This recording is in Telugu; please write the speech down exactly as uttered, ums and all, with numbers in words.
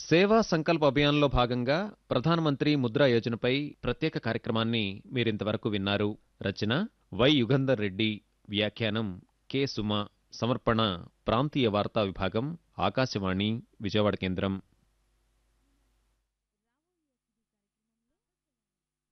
సేవా సంకల్ప్ అభియాన్లో భాగంగా ప్రధానమంత్రి ముద్రా యోజనపై ప్రత్యేక కార్యక్రమాన్ని మీరింతవరకు విన్నారు. రచన వై యుగంధర్ రెడ్డి, వ్యాఖ్యానం కె సుమ, సమర్పణ ప్రాంతీయ వార్తా విభాగం, ఆకాశవాణి విజయవాడ కేంద్రం.